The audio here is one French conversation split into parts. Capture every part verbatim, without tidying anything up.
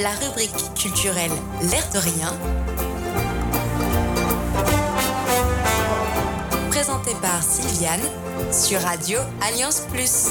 la rubrique culturelle L'air de rien, présentée par Sylviane sur Radio Alliance Plus.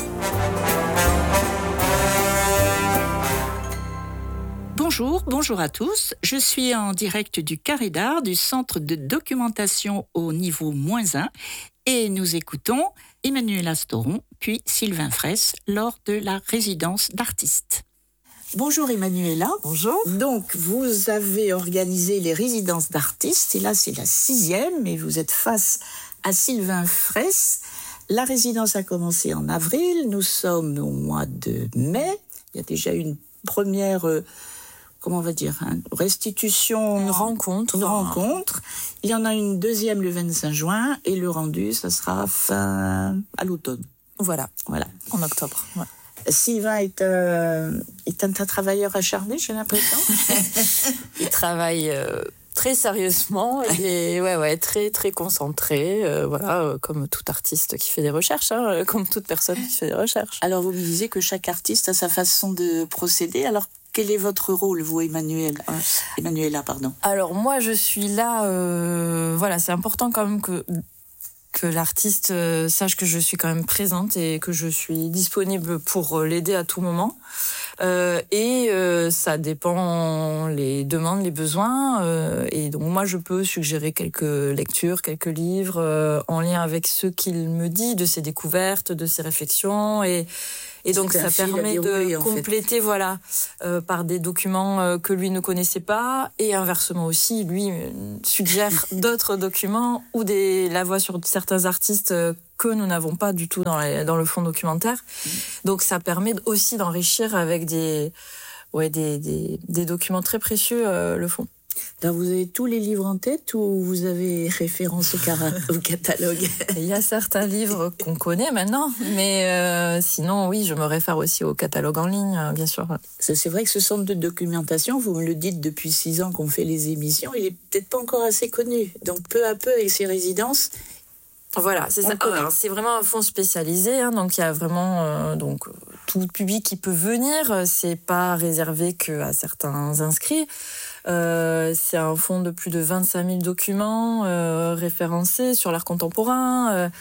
Bonjour, bonjour à tous. Je suis en direct du Carré d'Art du Centre de documentation au niveau moins un et nous écoutons Emmanuel Astoron puis Sylvain Fraisse lors de la résidence d'artistes. Bonjour Emmanuela. Bonjour. Donc, vous avez organisé les résidences d'artistes et là, c'est la sixième et vous êtes face à Sylvain Fraisse. La résidence a commencé en avril, nous sommes au mois de mai. Il y a déjà une première, euh, comment on va dire, hein, restitution. Une rencontre. Une rencontre. Il y en a une deuxième le vingt-cinq juin et le rendu, ça sera fin à l'automne. Voilà, voilà. En octobre. Ouais. Sylvain est, euh, est un travailleur acharné, j'ai l'impression. Il travaille euh, très sérieusement et ouais, ouais, très, très concentré, euh, voilà, euh, comme tout artiste qui fait des recherches, hein, comme toute personne qui fait des recherches. Alors, vous me disiez que chaque artiste a sa façon de procéder. Alors, quel est votre rôle, vous, Emmanuel euh, Emmanuela, pardon. Alors, moi, je suis là, euh, voilà, c'est important quand même que... que l'artiste sache que je suis quand même présente et que je suis disponible pour l'aider à tout moment. Euh, et euh, ça dépend les demandes, les besoins. Euh, et donc moi, je peux suggérer quelques lectures, quelques livres euh, en lien avec ce qu'il me dit, de ses découvertes, de ses réflexions. Et, et donc ça permet de compléter, fait. voilà, euh, par des documents euh, que lui ne connaissait pas. Et inversement aussi, lui suggère d'autres documents ou des, la voix sur certains artistes euh, que nous n'avons pas du tout dans, les, dans le fond documentaire. Donc ça permet aussi d'enrichir avec des, ouais, des, des, des documents très précieux euh, le fond. Donc vous avez tous les livres en tête ou vous avez référence au, cara- au catalogue? Il y a certains livres qu'on connaît maintenant, mais euh, sinon oui, je me réfère aussi au catalogue en ligne, euh, bien sûr. Ça, c'est vrai que ce centre de documentation, vous me le dites depuis six ans qu'on fait les émissions, il est peut-être pas encore assez connu. Donc peu à peu avec ces résidences. Voilà, c'est ça. Alors, c'est vraiment un fonds spécialisé, hein, donc il y a vraiment euh, donc tout public qui peut venir. C'est pas réservé qu'à certains inscrits. Euh, c'est un fonds de plus de vingt-cinq mille documents euh, référencés sur l'art contemporain. Euh,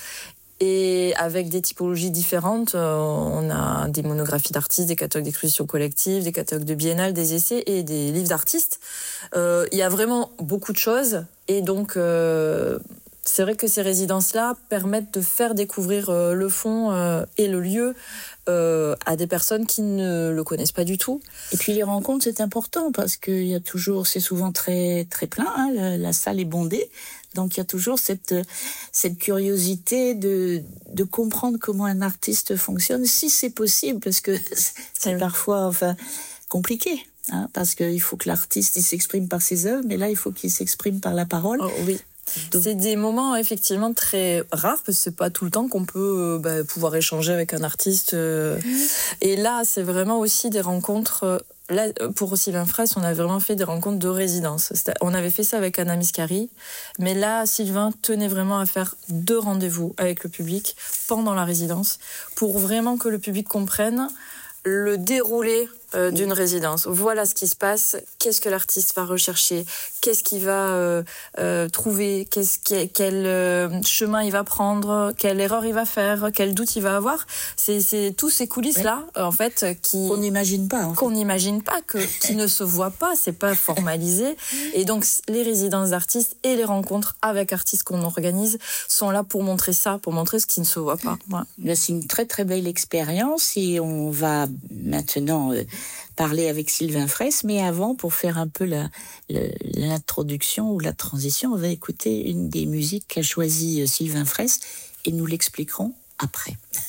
Et avec des typologies différentes, euh, on a des monographies d'artistes, des catalogues d'expositions collectives, des catalogues de biennales, des essais et des livres d'artistes. Euh, il y a vraiment beaucoup de choses. Et donc, euh, c'est vrai que ces résidences-là permettent de faire découvrir euh, le fond euh, et le lieu euh, à des personnes qui ne le connaissent pas du tout. Et puis les rencontres, c'est important parce qu'il y a toujours, c'est souvent très, très plein, hein, la, la salle est bondée. Donc il y a toujours cette, cette curiosité de, de comprendre comment un artiste fonctionne, si c'est possible, parce que c'est parfois enfin, compliqué. Hein, parce qu'il faut que l'artiste il s'exprime par ses œuvres, mais là il faut qu'il s'exprime par la parole. Oh, oui. Donc, c'est des moments effectivement très rares parce que c'est pas tout le temps qu'on peut euh, bah, pouvoir échanger avec un artiste. Euh, mmh. Et là, c'est vraiment aussi des rencontres. Euh, là, pour Sylvain Fraisse, on a vraiment fait des rencontres de résidence. C'était, on avait fait ça avec Anna Miscari, mais là, Sylvain tenait vraiment à faire deux rendez-vous avec le public pendant la résidence pour vraiment que le public comprenne le déroulé euh, d'une résidence. Voilà ce qui se passe, qu'est-ce que l'artiste va rechercher, qu'est-ce qu'il va euh, euh, trouver, qu'est-ce qui, quel euh, chemin il va prendre, quelle erreur il va faire, quel doute il va avoir. C'est, c'est tous ces coulisses-là, oui. en fait, qui... Qu'on n'imagine pas. En fait. Qu'on n'imagine pas, que, qui ne se voient pas, c'est pas formalisé. Et donc, les résidences d'artistes et les rencontres avec artistes qu'on organise sont là pour montrer ça, pour montrer ce qui ne se voit pas. Voilà. Là, c'est une très, très belle expérience et on va maintenant... Euh, parler avec Sylvain Fraisse, mais avant, pour faire un peu la, la, l'introduction ou la transition, on va écouter une des musiques qu'a choisi Sylvain Fraisse et nous l'expliquerons après.